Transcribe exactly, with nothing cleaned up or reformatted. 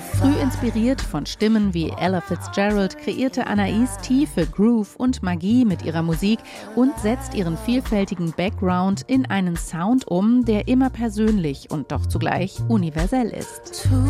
Früh inspiriert von Stimmen wie Ella Fitzgerald kreierte Anais tiefe Groove und Magie mit ihrer Musik und setzt ihren vielfältigen Background in einen Sound um, der immer persönlich und doch zugleich universell ist.